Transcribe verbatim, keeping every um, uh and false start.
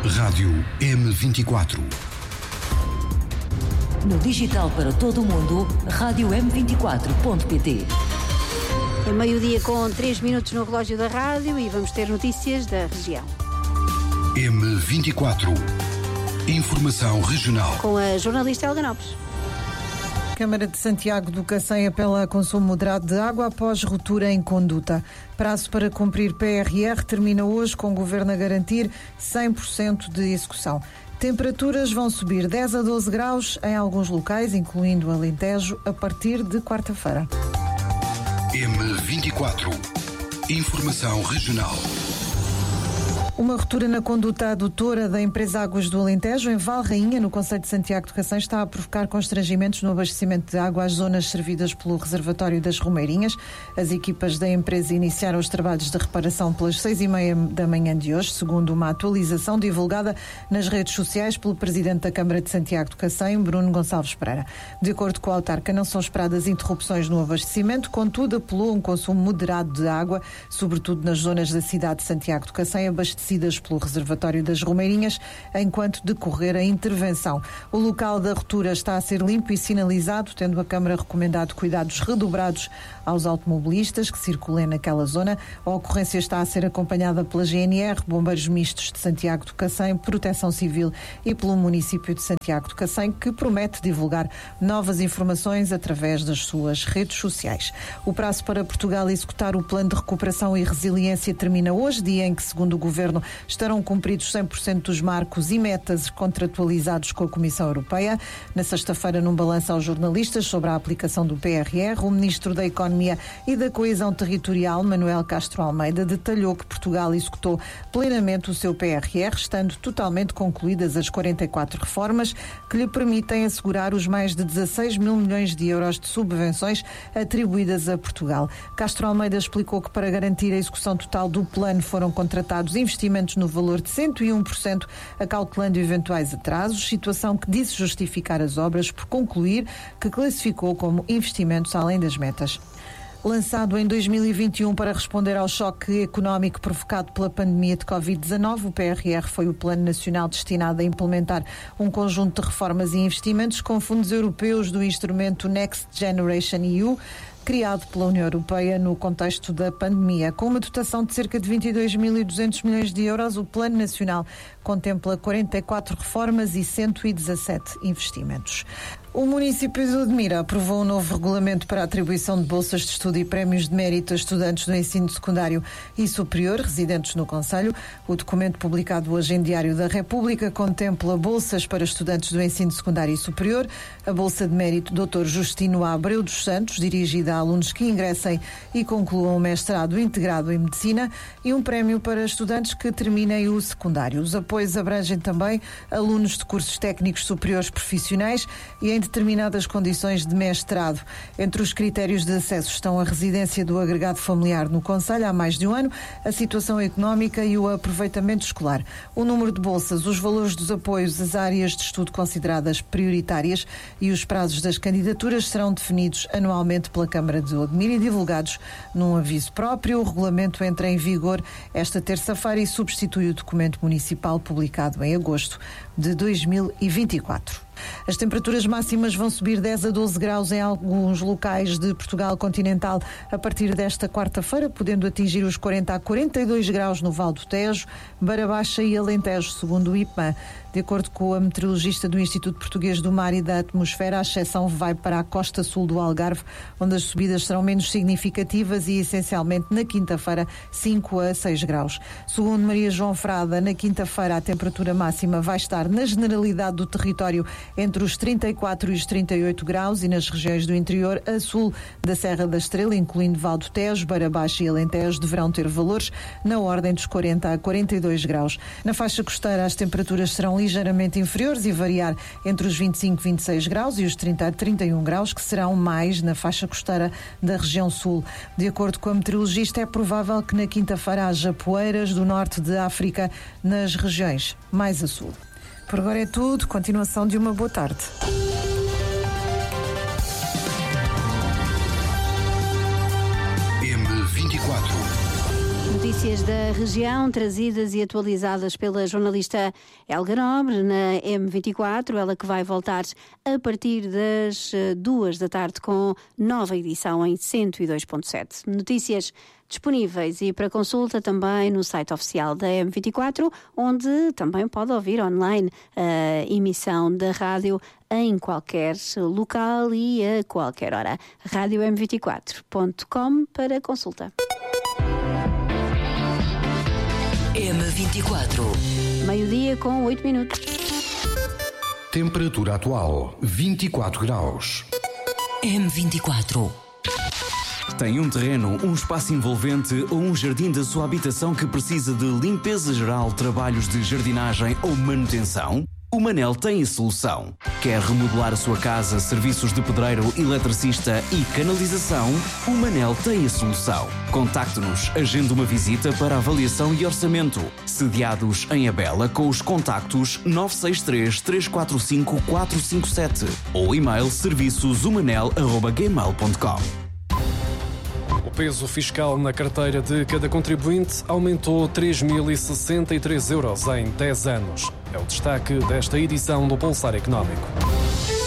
Rádio M vinte e quatro. No digital para todo o mundo, rádio m vinte e quatro ponto pt. É meio-dia com três minutos no relógio da rádio e vamos ter notícias da região. M vinte e quatro. Informação regional. Com a jornalista Helga Nopes. Câmara de Santiago do Cacém apela a consumo moderado de água após ruptura em conduta. Prazo para cumprir P R R termina hoje, com o Governo a garantir cem por cento de execução. Temperaturas vão subir dez a doze graus em alguns locais, incluindo Alentejo, a partir de quarta-feira. M vinte e quatro. Informação regional. Uma ruptura na conduta adutora da empresa Águas do Alentejo, em Valrainha, no concelho de Santiago do Cacém, está a provocar constrangimentos no abastecimento de água às zonas servidas pelo reservatório das Romeirinhas. As equipas da empresa iniciaram os trabalhos de reparação pelas seis e meia da manhã de hoje, segundo uma atualização divulgada nas redes sociais pelo presidente da Câmara de Santiago do Cacém, Bruno Gonçalves Pereira. De acordo com a autarca, não são esperadas interrupções no abastecimento, contudo apelou a um consumo moderado de água, sobretudo nas zonas da cidade de Santiago do Cacém, abastecidas pelo reservatório das Romeirinhas, enquanto decorrer a intervenção. O local da ruptura está a ser limpo e sinalizado, tendo a Câmara recomendado cuidados redobrados aos automobilistas que circulem naquela zona. A ocorrência está a ser acompanhada pela G N R, Bombeiros Mistos de Santiago do Cacém, Proteção Civil e pelo município de Santiago do Cacém, que promete divulgar novas informações através das suas redes sociais. O prazo para Portugal executar o Plano de Recuperação e Resiliência termina hoje, dia em que, segundo o Governo, estarão cumpridos cem por cento dos marcos e metas contratualizados com a Comissão Europeia. Na sexta-feira, num balanço aos jornalistas sobre a aplicação do P R R, o Ministro da Economia e da Coesão Territorial, Manuel Castro Almeida, detalhou que Portugal executou plenamente o seu P R R, estando totalmente concluídas as quarenta e quatro reformas que lhe permitem assegurar os mais de dezasseis mil milhões de euros de subvenções atribuídas a Portugal. Castro Almeida explicou que, para garantir a execução total do plano, foram contratados investimentos no valor de cento e um por cento, acautelando eventuais atrasos, situação que disse justificar as obras por concluir que classificou como investimentos além das metas. Lançado em dois mil e vinte e um para responder ao choque económico provocado pela pandemia de covid dezanove, o P R R foi o plano nacional destinado a implementar um conjunto de reformas e investimentos com fundos europeus do instrumento Next Generation E U, criado pela União Europeia no contexto da pandemia. Com uma dotação de cerca de vinte e dois mil e duzentos milhões de euros, o Plano Nacional contempla quarenta e quatro reformas e cento e dezassete investimentos. O município de Odmira aprovou um novo regulamento para a atribuição de bolsas de estudo e prémios de mérito a estudantes do ensino secundário e superior residentes no concelho. O documento, publicado hoje em Diário da República, contempla bolsas para estudantes do ensino secundário e superior, a bolsa de mérito doutor Justino Abreu dos Santos, dirigida a alunos que ingressem e concluam o mestrado integrado em medicina, e um prémio para estudantes que terminem o secundário. Os apoios abrangem também alunos de cursos técnicos superiores profissionais e em determinadas condições de mestrado. Entre os critérios de acesso estão a residência do agregado familiar no concelho há mais de um ano, a situação económica e o aproveitamento escolar. O número de bolsas, os valores dos apoios, as áreas de estudo consideradas prioritárias e os prazos das candidaturas serão definidos anualmente pela Câmara de Odmira e divulgados num aviso próprio. O regulamento entra em vigor esta terça-feira e substitui o documento municipal publicado em agosto de dois mil e vinte e quatro. As temperaturas máximas vão subir dez a doze graus em alguns locais de Portugal continental a partir desta quarta-feira, podendo atingir os quarenta a quarenta e dois graus no Val do Tejo, Beira Baixa e Alentejo, segundo o IPMA. De acordo com a meteorologista do Instituto Português do Mar e da Atmosfera, a exceção vai para a costa sul do Algarve, onde as subidas serão menos significativas e, essencialmente, na quinta-feira, cinco a seis graus. Segundo Maria João Frada, na quinta-feira a temperatura máxima vai estar na generalidade do território entre os trinta e quatro e os trinta e oito graus e nas regiões do interior a sul da Serra da Estrela, incluindo Val do Tejo, Beira Baixa e Alentejo, deverão ter valores na ordem dos quarenta a quarenta e dois graus. Na faixa costeira as temperaturas serão ligeiramente inferiores e variar entre os vinte e cinco e vinte e seis graus e os trinta a trinta e um graus, que serão mais na faixa costeira da região sul. De acordo com a meteorologista, é provável que na quinta-feira haja poeiras do norte de África nas regiões mais a sul. Por agora é tudo. Continuação de uma boa tarde. M vinte e quatro. Notícias Notícias da região, trazidas e atualizadas pela jornalista Helga Nobre na M vinte e quatro, ela que vai voltar a partir das duas da tarde com nova edição em cento e dois ponto sete. Notícias disponíveis e para consulta também no site oficial da M vinte e quatro, onde também pode ouvir online a emissão da rádio em qualquer local e a qualquer hora. rádio m vinte e quatro ponto com para consulta. M vinte e quatro. Meio-dia com oito minutos. Temperatura atual vinte e quatro graus. M vinte e quatro. Tem um terreno, um espaço envolvente ou um jardim da sua habitação que precisa de limpeza geral, trabalhos de jardinagem ou manutenção? O Manel tem a solução. Quer remodelar a sua casa, serviços de pedreiro, eletricista e canalização? O Manel tem a solução. Contacte-nos, agende uma visita para avaliação e orçamento. Sediados em Abela com os contactos nove seis três, três quatro cinco, quatro cinco sete ou e-mail serviços humanel arroba gmail ponto com. O peso fiscal na carteira de cada contribuinte aumentou três mil e sessenta e três euros em dez anos. É o destaque desta edição do Pulsar Económico.